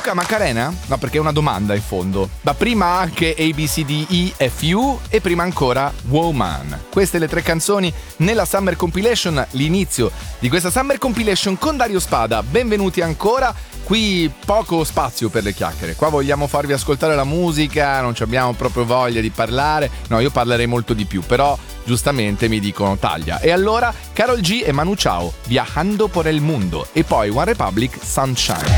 Luca Macarena? No, perché è una domanda in fondo. Ma prima anche ABCDEFU e prima ancora Woman. Queste le 3 canzoni nella Summer Compilation, l'inizio di questa Summer Compilation con Dario Spada. Benvenuti ancora. Qui poco spazio per le chiacchiere. Qua vogliamo farvi ascoltare la musica, non ci abbiamo proprio voglia di parlare. No, io parlerei molto di più, però giustamente mi dicono taglia. E allora Karol G e Manu Chao, Viajando por el Mundo, e poi One Republic, Sunshine.